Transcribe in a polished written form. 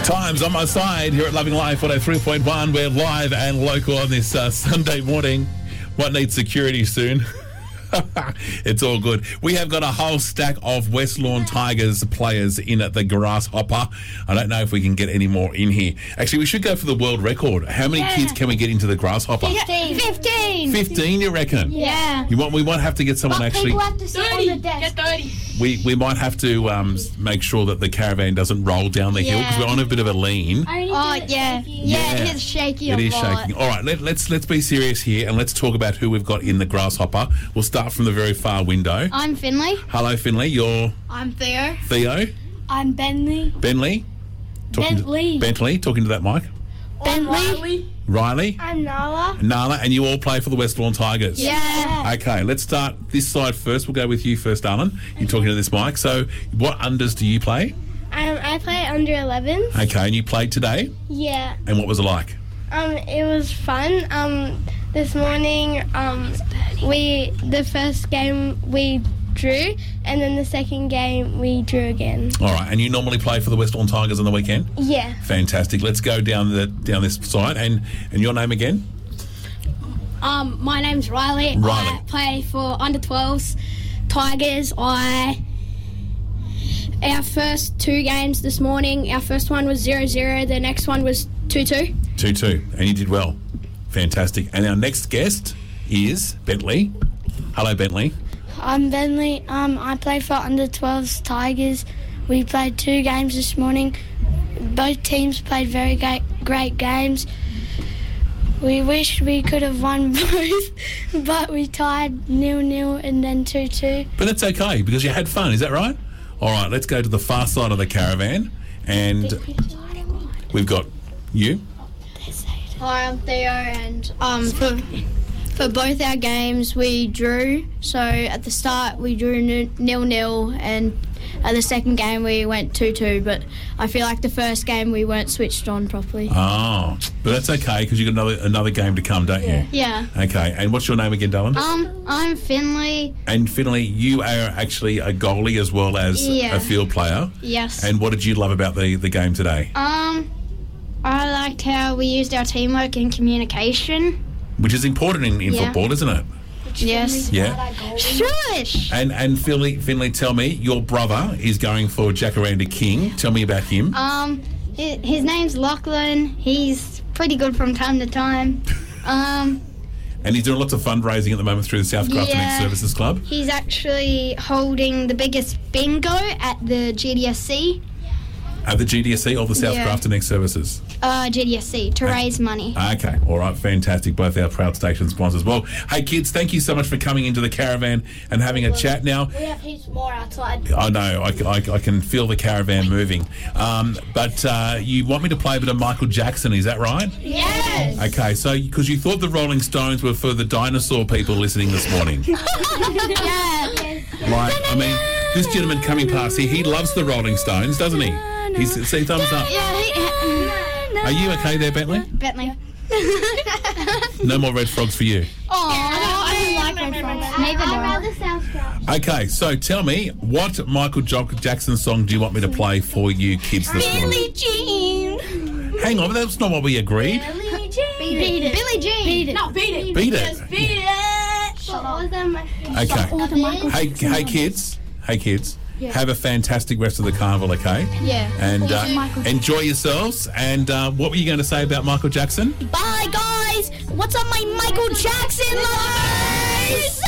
Times on my side here at Loving Life 103.1. We're live and local on this Sunday morning. What needs security soon? It's all good. We have got a whole stack of West Lawn Tigers players in at the Grasshopper. I don't know if we can get any more in here. Actually, we should go for the world record. How many kids can we get into the Grasshopper? 15. 15, you reckon? Yeah. We might have to get someone actually. People have to sit on the desk. Get 30. We might have to make sure that the caravan doesn't roll down the hill because we're on a bit of a lean. Oh, yeah. Yeah, it is shaky a lot. It is shaking. All right, let's be serious here and let's talk about who we've got in the Grasshopper. We'll start from the very far window. I'm Finley. Hello, Finley. You're I'm Theo. Theo. I'm Bentley. Bentley. Bentley. Talking to that mic. Bentley. Riley. I'm Nala. Nala, and you all play for the West Lawn Tigers. Yeah. Okay, let's start this side first. We'll go with you first, Alan. You're talking to this mic. So, what unders do you play? I play under 11s. Okay, and you played today? Yeah. And what was it like? It was fun. This morning, the first game we drew, and then the second game we drew again. All right, and you normally play for the West Lawn Tigers on the weekend? Yeah. Fantastic. Let's go down this side, and your name again? My name's Riley. Riley. I play for under 12s Tigers. Our first two games this morning, our first one was 0-0, the next one was 2-2. 2-2, and you did well. Fantastic. And our next guest is Bentley. Hello, Bentley. I'm Bentley. I play for under 12s Tigers. We played 2 games this morning. Both teams played very great games. We wish we could have won both, but we tied 0-0 and then 2-2. But that's okay, because you had fun, is that right? All right, let's go to the far side of the caravan, and we've got you. Hi, I'm Theo, and for both our games we drew. So at the start we drew 0-0, and at the second game we went 2-2. But I feel like the first game we weren't switched on properly. Oh, but that's okay because you've got another game to come, don't you? Yeah. Okay, and what's your name again, darling? I'm Finley. And Finley, you are actually a goalie as well as a field player. Yes. And what did you love about the game today? I liked how we used our teamwork and communication. Which is important in football, isn't it? Yes. Yeah. Shush! And Finley, tell me, your brother is going for Jacaranda King. Tell me about him. His name's Lachlan. He's pretty good from time to time. And he's doing lots of fundraising at the moment through the South Grafton Next Services Club. He's actually holding the biggest bingo at the GDSC. At the GDSC or the South Grafton Next Services? GDSC, to raise money. Okay, all right, fantastic. Both our proud station sponsors. Well, hey, kids, thank you so much for coming into the caravan and having a chat now. We have heaps more outside. I know, I can feel the caravan moving. But you want me to play a bit of Michael Jackson, is that right? Yes. Okay, so because you thought the Rolling Stones were for the dinosaur people listening this morning. Like, I mean, this gentleman coming past here, he loves the Rolling Stones, doesn't he? He's see thumbs up. Are you okay there, Bentley? Bentley. No more red frogs for you. I don't like red frogs. Neither do I. South Grafton. Okay, so tell me, what Michael Jackson song do you want me to play for you kids this morning? Billie Jean. Hang on, that's not what we agreed. Billie Jean. Beat it. Billie Jean. Beat it. No, beat it. Beat it. Just beat it. Okay. Hey kids. Have a fantastic rest of the carnival, okay? Yeah. And enjoy yourselves. And what were you going to say about Michael Jackson? Bye, guys. What's up, my Michael Jackson lovers?